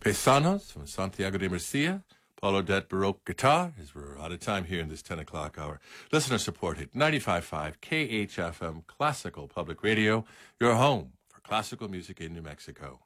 Paisanos from Santiago de Murcia. Paulo Det Baroque guitar, as we're out of time here in this 10 o'clock hour. Listener supported 95.5 KHFM Classical Public Radio, your home for classical music in New Mexico.